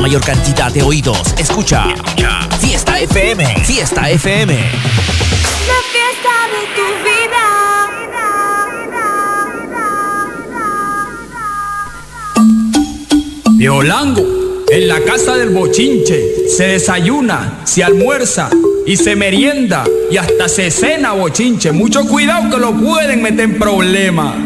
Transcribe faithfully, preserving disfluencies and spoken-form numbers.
mayor cantidad de oídos. Escucha, Escucha. Fiesta F M. Fiesta F M. La fiesta de tu vida. Violango, en la casa del bochinche, se desayuna, se almuerza y se merienda y hasta se cena bochinche. Mucho cuidado que lo pueden meter en problemas.